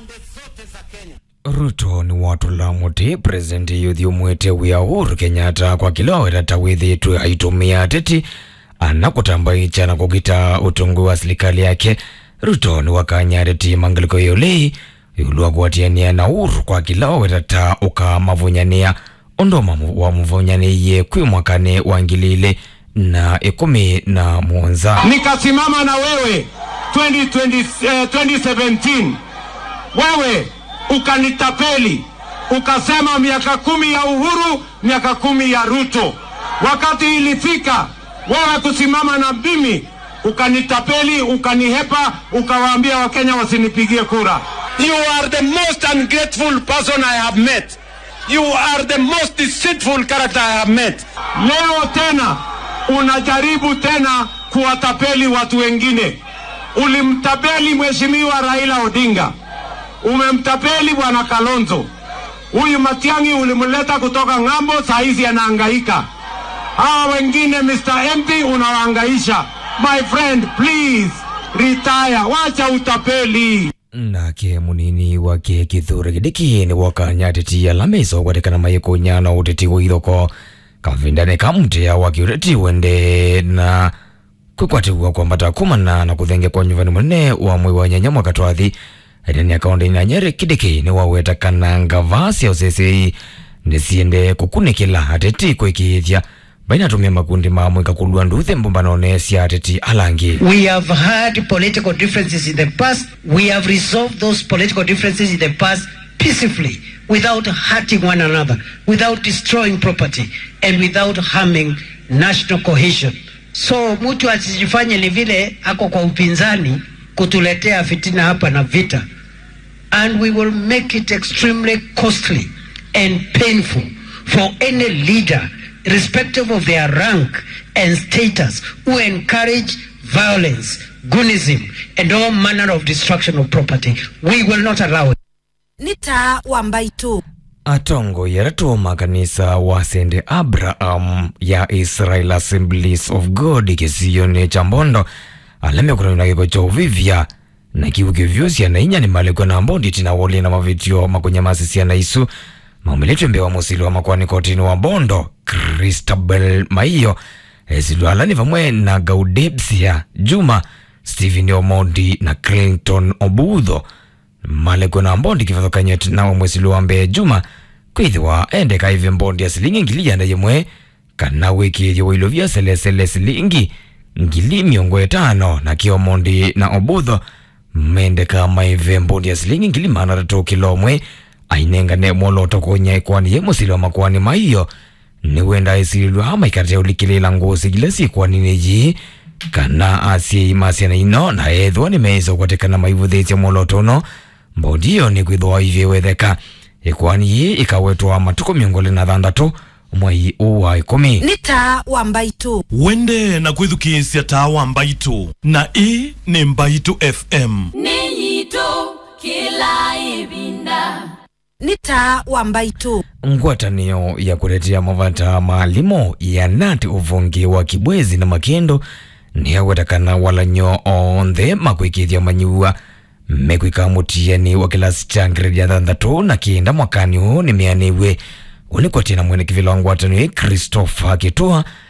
Ruto ni watu la muti President Yuthi umwete wia Uhuru Kenyatta kwa kilo tatawithi tu aitumia teti anakutambaicha na kukita utungu wa serikali yake. Ruto ni wakanya teti mangaliko yolei yulua kuwatiania na Uhuru kwa kilo tata uka mavunyania ondoma wa mvunyanie kwi mwakane wangilile na 11. Nikasimama na wewe 2017 wewe ukanitapeli, ukasema miaka 10 ya Uhuru, miaka 10 ya Ruto. Wakati ilifika wewe kusimama na mimi, ukanitapeli, ukanihepa, ukawaambia Wakenya wasinipigie kura. You are the most ungrateful person I have met. You are the most deceitful character I have met. Leo tena unajaribu tena kuwatapeli watu wengine. Ulimtapeli Mheshimiwa Raila Odinga, umemtapeli Bwana Kalonzo. Huyu Matiang'i ulimleta kutoka ng'ambo, saizi anahangaika. Hawa wengine Mr. MP unawahangaisha. My friend, please retire, wacha utapeli. Nake munini wake Kithure Kindiki ni wakanya teti ya lameso kwatekana mayeko nyana uteti withoko kavindane kamute ya wakiureti wende na kukwatiwa kwa mbata kumana na kuthenge kwa nyuvani mwene wa mwe wa nyanya mwaka twathi. Edeni akaonde na Nyeri Kindiki ni waweta kananga vasi ya usesei nisiende kukunikila ateti kwekithia baina tumia makundi mamwe kakulua nduthe mbumbanone si ateti alangi. We have had political differences in the past. We have resolved those political differences in the past peacefully, without hurting one another, without destroying property, and without harming national cohesion. So mtu asijifanye ni vile ako kwa upinzani kutuletea fitina hapa na vita. And we will make it extremely costly and painful for any leader, irrespective of their rank and status, who encourage violence, goonism, and all manner of destruction of property. We will not allow it. Nita Wambaitu Atongo yaratu makanisa wa St. Abraham ya Israel Assemblies of God kisiyone chambondo alame kuna yunagiko chovivya na kiwuke vyusi na inya ni malekwa na mbondi tina wole na mavitio makunya masisi na isu maumiletu mbewa musili wa makwani kotini wa bondo Christabel Maiyo esilu alani vamwe na Gaudebsia Juma Stephen Omondi na Clinton Obudho malekwa na mbondi kifadhoka nyeti na mwesilu wa mbe Juma kwithiwa ende kaive mbondi ya silingi ngili yanda yemwe kana wiki yo ilovya selesele silingi ngili miongo 5 na kio Mondi na Obudho mende kama ive mbondi ya silingi ngili mana rato kilomwe ainenga ne moloto konya ikwani ye musili wa makwani Maiyo ni wenda isilu hama ikate ulikilela ngosi gila si kwani neji kana asi imasi na ino na edhwa ni meiso kwa teka na maivu dheti ya moloto no mbodiyo ni kuidhwa hivye wedheka ikwani hii ikawetwa matuko miongole na dhandato mwai uwa 10. Nita Wambaitu wende na kwithukiisya ta Wambaitu na ni Mbaitu FM Ninyito kila ibinda. Nita Wambaitu ngwatanio ya kuletea mavata maalimo ya nati uvungi wa Kibwezi na Makendo ni ya wetakana wala nyo ondhe makuikithia manyua mekuika mutieni wa kilasi cha grade ya 3 na kienda mwakani huu ni mianiwe unikwa tina mwene kivilo ngwatanio Christopher Kitoa